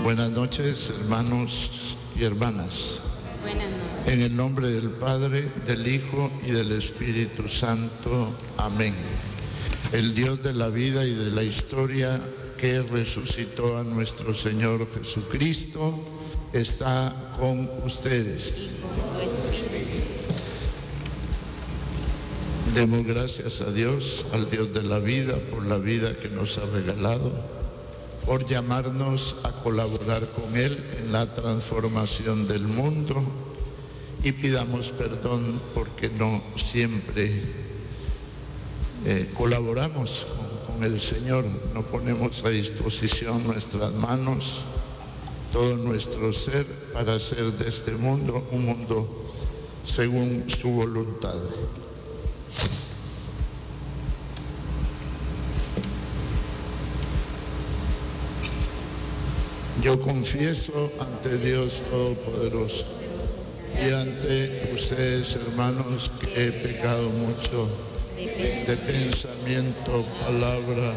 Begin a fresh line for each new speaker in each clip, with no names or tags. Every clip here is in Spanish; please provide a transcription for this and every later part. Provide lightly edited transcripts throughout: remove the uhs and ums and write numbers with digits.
Buenas noches, hermanos y hermanas.
Buenas noches.
En el nombre del Padre, del Hijo y del Espíritu Santo. Amén. El Dios de la vida y de la historia, que resucitó a nuestro Señor Jesucristo, está con ustedes. Demos gracias a Dios, al Dios de la vida, por la vida que nos ha regalado, por llamarnos a colaborar con Él en la transformación del mundo, y pidamos perdón porque no siempre colaboramos con el Señor, no ponemos a disposición nuestras manos, todo nuestro ser, para hacer de este mundo un mundo según su voluntad. Yo confieso ante Dios Todopoderoso y ante ustedes, hermanos, que he pecado mucho de pensamiento, palabra,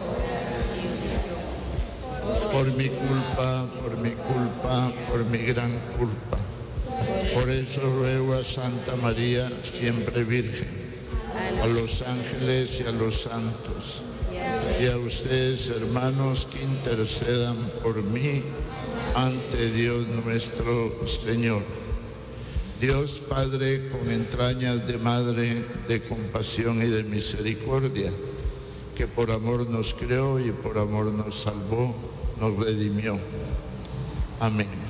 por mi culpa, por mi gran culpa. Por eso ruego a Santa María, siempre Virgen, a los ángeles y a los santos, y a ustedes, hermanos, que intercedan por mí ante Dios nuestro Señor. Dios Padre, con entrañas de madre, de compasión y de misericordia, que por amor nos creó y por amor nos salvó, nos redimió. Amén.